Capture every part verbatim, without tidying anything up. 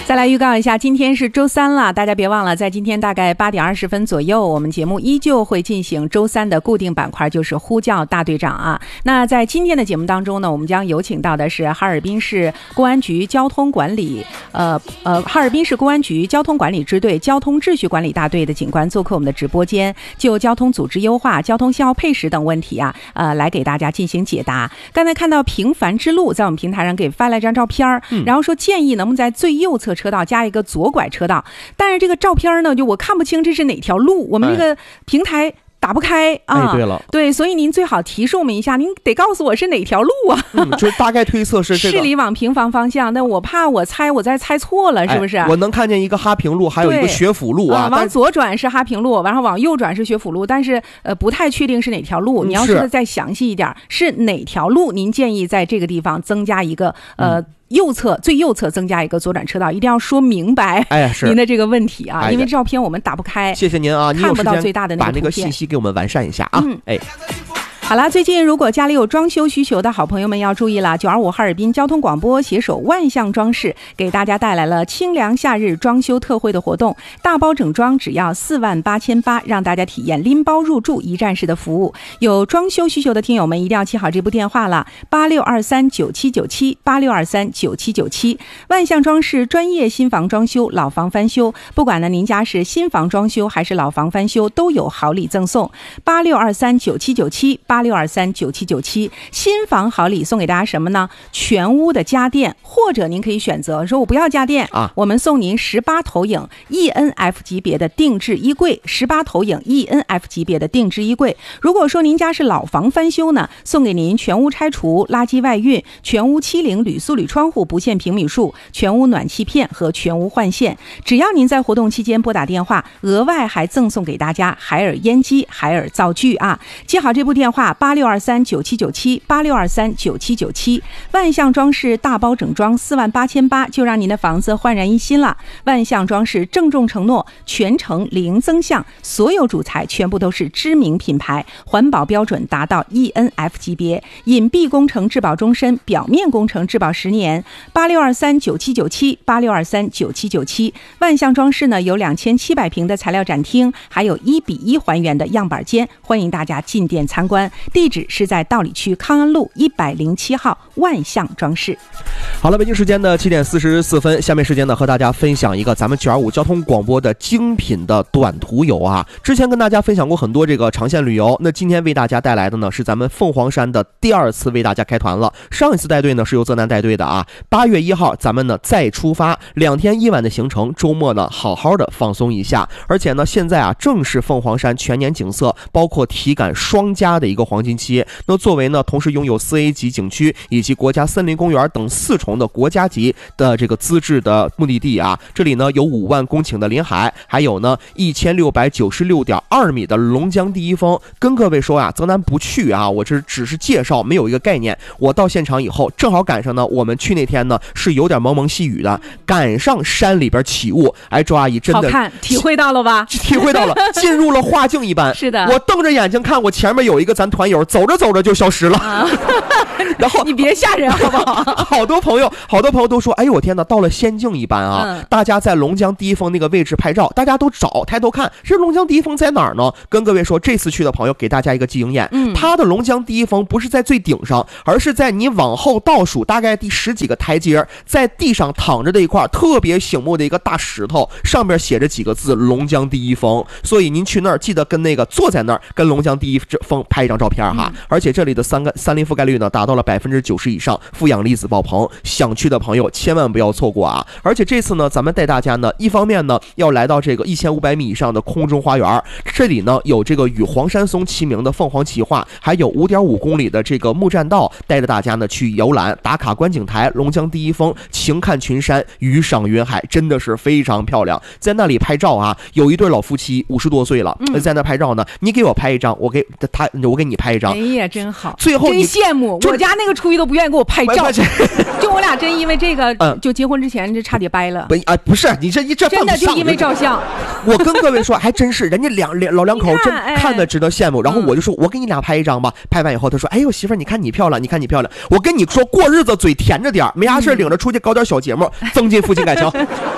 再来预告一下，今天是周三了，大家别忘了，在今天大概八点二十分左右，我们节目依旧会进行周三的固定板块，就是呼叫大队长啊。那在今天的节目当中呢，我们将有请到的是哈尔滨市公安局交通管理呃呃哈尔滨市公安局交通管理支队交通秩序管理大队的警官做客我们的直播间，就交通组织优化、交通信号配时等问题啊，呃，来给大家进行解答。刚才看到平凡之路在我们平台上给发来一张照片，嗯、然后说建议能不能在最右侧车道加一个左拐车道，但是这个照片呢，就我看不清这是哪条路，我们这个平台打不开啊。 哎，对了， 对，所以您最好提示我们一下，您得告诉我是哪条路啊。 嗯，就是大概推测是这个市里往平房方向，那我怕我猜我再猜错了，是不是？ 哎、我能看见一个哈平路，还有一个学府路啊。 呃、往左转是哈平路，然后往右转是学府路，但是呃不太确定是哪条路。你要是再详细一点，是哪条路？您建议在这个地方增加一个呃。嗯右侧最右侧增加一个左转车道，一定要说明白哎是您的这个问题啊， 哎、 因为照片我们打不开。 谢谢您啊， 看不到最大的那个图片， 把那个信息给我们完善一下啊。 嗯， 哎。 好了，最近如果家里有装修需求的好朋友们要注意了，九二五哈尔滨交通广播携手万象装饰，给大家带来了清凉夏日装修特惠的活动，大包整装只要四万八千八，让大家体验拎包入住一站式的服务。有装修需求的听友们一定要记好这部电话了，八六二三九七九七，八六二三九七九七。万象装饰专业新房装修、老房翻修，不管呢您家是新房装修还是老房翻修，都有好礼赠送。八六二三九七九七，八六二三九七九七。新房好礼送给大家什么呢？全屋的家电，或者您可以选择说我不要家电啊，我们送您十八投影 E N F 级别的定制衣柜，十八投影 E N F 级别的定制衣柜。如果说您家是老房翻修呢，送给您全屋拆除、垃圾外运、全屋漆零铝塑铝窗户不限平米数、全屋暖气片和全屋换线。只要您在活动期间拨打电话，额外还赠送给大家海尔烟机、海尔灶具啊。记好这部电话，八六二三九七九七，八六二三九七九七。万象装饰大包整装四万八千八，就让您的房子焕然一新了。万象装饰郑重承诺，全程零增项，所有主材全部都是知名品牌，环保标准达到 E N F 级别，隐蔽工程质保终身，表面工程质保十年。八六二三九七九七，八六二三九七九七。万象装饰呢有两千七百平的材料展厅，还有一比一还原的样板间，欢迎大家进店参观。地址是在道里区康安路一百零七号万象装饰。 好了，北京时间的七点四十四分，下面时间呢和大家分享一个咱们九二五交通广播的精品的短途游啊。之前跟大家分享过很多这个长线旅游，那今天为大家带来的呢是咱们凤凰山的第二次为大家开团了。上一次带队呢是由泽南带队的啊，八月一号咱们呢再出发，两天一晚的行程，周末呢好好的放松一下。而且呢现在啊正是凤凰山全年景色包括体感双佳的一个黄金期。那作为呢同时拥有四 A 级景区以及国家森林公园等四重的国家级的这个资质的目的地啊，这里呢有五万公顷的临海，还有呢一千六百九十六点二米的龙江第一峰。跟各位说啊，泽南不去啊，我这只是介绍，没有一个概念。我到现场以后，正好赶上呢，我们去那天呢是有点蒙蒙细雨的，赶上山里边起雾。哎，周阿姨真的好看，体会到了吧？ 体会到了，进入了画境一般。 是的， 我瞪着眼睛看，我前面有一个咱团友，走着走着就消失了。啊、然后你别吓人好不好？ 好多朋友，好多朋友都说，哎呦我天哪，到了仙境一般啊！嗯、大家在龙江第一峰那个位置拍照，大家都找抬头看，这龙江第一峰在哪儿呢？跟各位说，这次去的朋友给大家一个经验，嗯，它的龙江第一峰不是在最顶上，而是在你往后倒数大概第十几个台阶，在地上躺着的一块特别醒目的一个大石头，上面写着几个字“龙江第一峰”。所以您去那儿记得跟那个坐在那儿跟龙江第一峰拍一张照片哈。嗯、而且这里的三个山林覆盖率呢达到了百分之九十以上，负氧离子爆棚，想去的朋友千万不要错过啊！而且这次呢，咱们带大家呢，一方面呢要来到这个一千五百米以上的空中花园，这里呢有这个与黄山松齐名的凤凰奇画，还有五点五公里的这个木栈道，带着大家呢去游览、打卡观景台、龙江第一峰，晴看群山，鱼赏云海，真的是非常漂亮。在那里拍照啊，有一对老夫妻五十多岁了，嗯、在那拍照呢，你给我拍一张，我给他，我给你拍一张。 哎呀，真好！ 最后真羡慕，我家那个初一都不愿意给我拍照，就我俩真因为这个，嗯、就结婚之前这差点掰了。 不啊，不是你这一这真的就因为照相。 我跟各位说，还真是人家两两老两口真看的值得羡慕。然后我就说，我给你俩拍一张吧。拍完以后，他说：“哎呦，媳妇儿，你看你漂亮，你看你漂亮。”我跟你说，过日子嘴甜着点，没啥事领着出去搞点小节目，增进夫妻感情。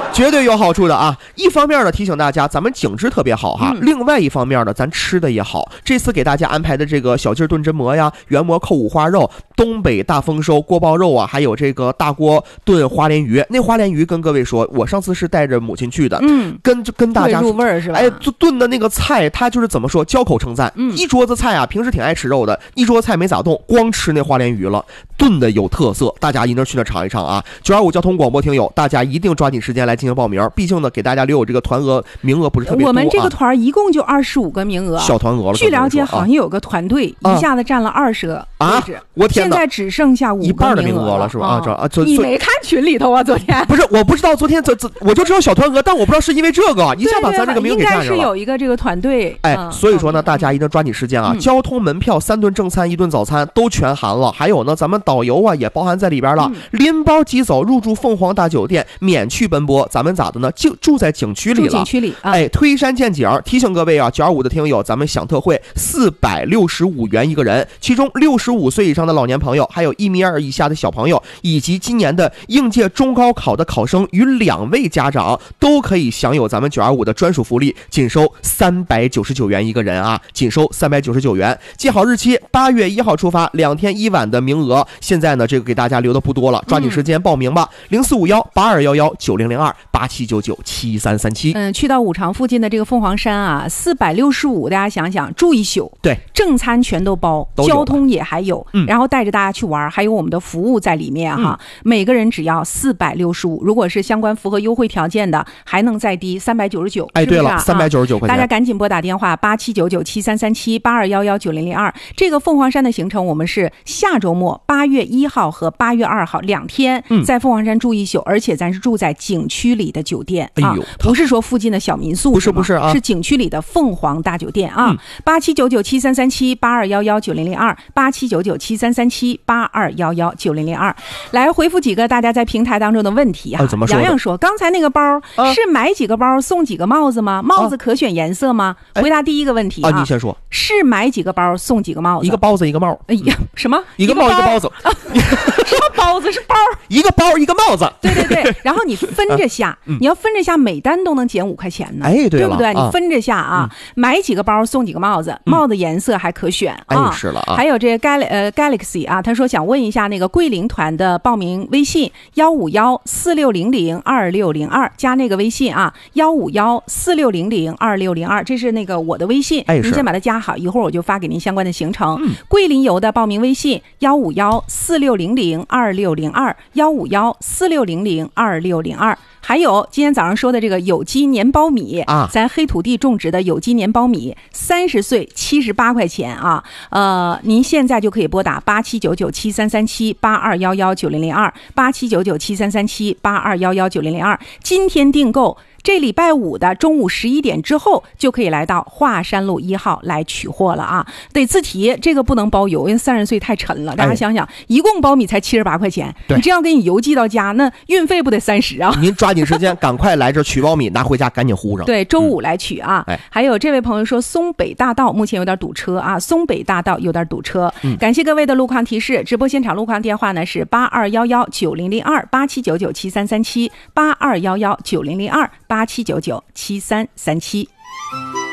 绝对有好处的啊！一方面呢，提醒大家，咱们景致特别好哈；嗯、另外一方面呢，咱吃的也好。这次给大家安排的这个小鸡炖榛蘑呀，原蘑扣五花肉，东北大丰收锅包肉啊，还有这个大锅炖花鲢鱼。那花鲢鱼跟各位说，我上次是带着母亲去的，嗯，跟跟大家入味儿是吧？ 哎，炖的那个菜，它就是怎么说，交口称赞。嗯，一桌子菜啊，平时挺爱吃肉的，一桌子菜没咋动，光吃那花鲢鱼了，炖的有特色，大家一定去那尝一尝啊！九二五交通广播听友，大家一定抓紧时间来进行报名，毕竟呢，给大家留有这个团额名额不是特别多、啊。 我们这个团一共就二十五个名额， 小团额了。 据了解，好像有个团队一下子占了二十个位置，啊、我天哪！现在只剩下五个一半的名额了，是吧？啊，这啊， 你没看群里头啊？昨天不是，我不知道昨天这这，我就知道小团额，但我不知道是因为这个一下把咱这个名额给占上了。 应该是有一个这个团队， 哎，嗯、所以说呢，大家一定抓紧时间啊！嗯、交通门票、三顿正餐、一顿早餐都全含了，还有呢，咱们导游啊也包含在里边了，嗯、拎包即走，入住凤凰大酒店，免去奔波。咱们咋的呢？就住在景区里了， 景区里，啊、 哎，推山见景。提醒各位啊，九二五的听友，咱们享特惠四百六十五元一个人，其中六十五岁以上的老年朋友，还有一米二以下的小朋友，以及今年的应届中高考的考生与两位家长都可以享有咱们九二五的专属福利，仅收三百九十九元一个人啊，仅收三百九十九元。记好日期，八月一号出发，两天一晚的名额，现在呢这个给大家留的不多了，抓紧时间报名吧。零四五幺八二幺幺九零零二八七九九七三三七。 嗯，去到五常附近的这个凤凰山啊，四百六十五，大家想想，住一宿， 对， 正餐全都包，都交通也还有，嗯、然后带着大家去玩，还有我们的服务在里面哈，嗯、每个人只要四百六十五，如果是相关符合优惠条件的，还能再低三百九十九。 哎，对了，三百九十九块钱， 大家赶紧拨打电话八七九九七三三七八二幺幺九零零二。这个凤凰山的行程，我们是下周末八月一号和八月二号两天，嗯、在凤凰山住一宿，而且咱是住在景区里的酒店，哎呦，啊、不是说附近的小民宿， 不是不是啊， 是景区里的凤凰大酒店啊。八七九九七三三七八二幺幺九零零二八七九九七三三七八二幺幺九零零二，来回复几个大家在平台当中的问题哈、啊。 怎么说？ 洋洋说，刚才那个包、啊、是买几个包送几个帽子吗？帽子可选颜色吗？啊、回答第一个问题啊， 啊你先说。 是买几个包送几个帽子？ 一个包子一个帽。 哎呀，什么？ 一个帽一个包子？ 啊、什么包子是包？ 一个包一个帽子。 对对对，然后你分着下，啊嗯、你要分着下，每单都能减五块钱呢。 哎，对了， 对不对？ 啊、 你分着下啊，嗯、买几个包送几个帽子，帽子颜色还可选、 嗯、 啊。 哎，是了啊。 还有这个 Gal 呃 Galaxy 啊，他说想问一下那个桂林团的报名微信幺五幺四六零零二六零二，加那个微信啊，幺五幺四六零零二六零二，这是那个我的微信， 哎， 您先把它加好，一会儿我就发给您相关的行程。 嗯、 桂林游的报名微信幺五幺四六零零二六零二，幺五幺四六零零二六零二。还有今天早上说的这个有机年苞米啊，咱黑土地种植的有机年苞米，三十岁七十八块钱啊。呃，您现在就可以拨打八七九九七三三七八二幺幺九零零二八七九九七三三七八二幺幺九零零二，今天订购。这礼拜五的中午十一点之后就可以来到华山路一号来取货了啊！得自提，这个不能包邮，因为三十岁太沉了。大家想想，哎、一共苞米才七十八块钱，你这样给你邮寄到家，那运费不得三十啊？ 您抓紧时间，赶快来这取苞米，拿回家赶紧糊上。 对，周五来取啊！ 嗯、 还有这位朋友说，松北大道目前有点堵车啊，松北大道有点堵车。嗯、感谢各位的路况提示，直播现场路况电话呢是八二幺幺九零零二八七九九七三三七八二幺幺九零零二八七九九七三三七。